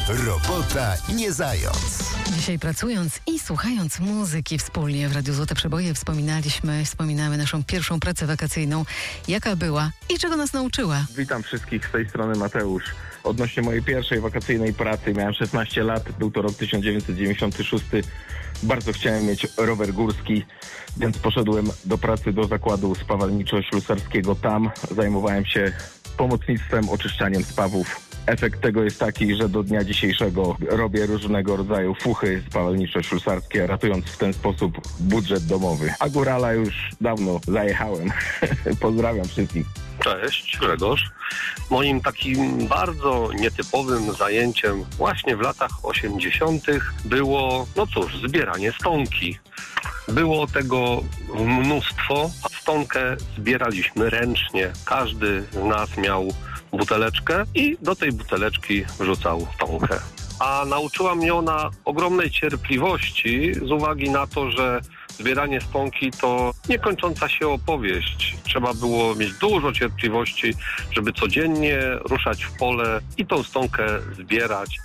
Robota nie zając. Dzisiaj pracując i słuchając muzyki wspólnie w Radiu Złote Przeboje wspominamy naszą pierwszą pracę wakacyjną. Jaka była i czego nas nauczyła? Witam wszystkich, z tej strony Mateusz. Odnośnie mojej pierwszej wakacyjnej pracy, miałem 16 lat, był to rok 1996. Bardzo chciałem mieć rower górski, więc poszedłem do pracy do zakładu spawalniczo-ślusarskiego. Tam zajmowałem się pomocnictwem, oczyszczaniem spawów. Efekt tego jest taki, że do dnia dzisiejszego robię różnego rodzaju fuchy spawalniczo-ślusarskie, ratując w ten sposób budżet domowy. A górala już dawno zajechałem. Pozdrawiam wszystkich. Cześć, Grzegorz. Moim takim bardzo nietypowym zajęciem właśnie w latach 80. było, zbieranie stonki. Było tego mnóstwo, a stonkę zbieraliśmy ręcznie. Każdy z nas miał buteleczkę i do tej buteleczki wrzucał stonkę. A nauczyła mnie ona ogromnej cierpliwości z uwagi na to, że zbieranie stonki to niekończąca się opowieść. Trzeba było mieć dużo cierpliwości, żeby codziennie ruszać w pole i tą stonkę zbierać.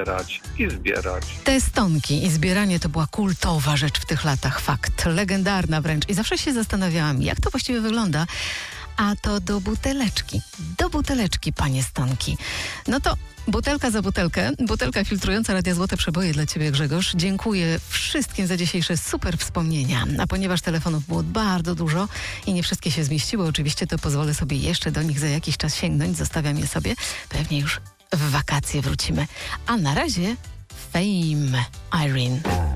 Te stonki i zbieranie to była kultowa rzecz w tych latach, fakt, legendarna wręcz. I zawsze się zastanawiałam, jak to właściwie wygląda. A to do buteleczki, panie stonki. No to butelka za butelkę, butelka filtrująca Radia Złote Przeboje dla ciebie, Grzegorz. Dziękuję wszystkim za dzisiejsze super wspomnienia. A ponieważ telefonów było bardzo dużo i nie wszystkie się zmieściły, oczywiście, to pozwolę sobie jeszcze do nich za jakiś czas sięgnąć. Zostawiam je sobie. Pewnie już w wakacje wrócimy. A na razie Fame, Irene.